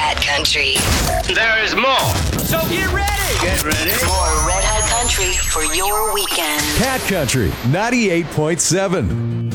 Cat Country. There is more. So get ready. Get ready. More Red Hot Country for your weekend. Cat Country 98.7.